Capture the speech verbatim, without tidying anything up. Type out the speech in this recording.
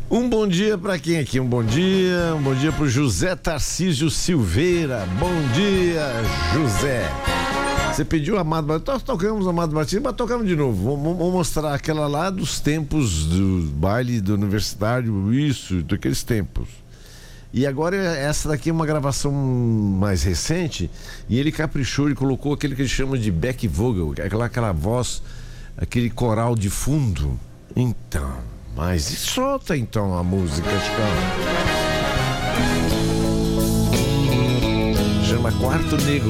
Um bom dia para quem aqui? Um bom dia, um bom dia pro José Tarcísio Silveira. Bom dia, José. Você pediu Amado Batista, nós tocamos Amado Batista, mas tocamos de novo. Vamos, vamos mostrar aquela lá dos tempos do baile do universitário, isso, daqueles tempos. E agora essa daqui é uma gravação mais recente e ele caprichou, ele colocou aquele que ele chama de back vocal, aquela, aquela voz, aquele coral de fundo. Então, mas solta então a música, Chicão. Chama Quarto Negro.